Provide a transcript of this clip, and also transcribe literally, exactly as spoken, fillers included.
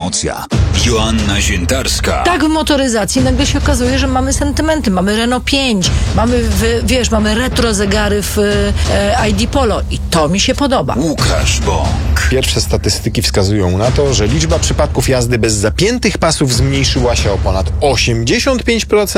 promocja. Joanna Ziętarska. Tak, w motoryzacji nagle się okazuje, że mamy sentymenty. Mamy Renault pięć, mamy, w, wiesz, mamy retro zegary w e, I D Polo i to mi się podoba. Łukasz Bąk. Pierwsze statystyki wskazują na to, że liczba przypadków jazdy bez zapiętych pasów zmniejszyła się o ponad osiemdziesiąt pięć procent.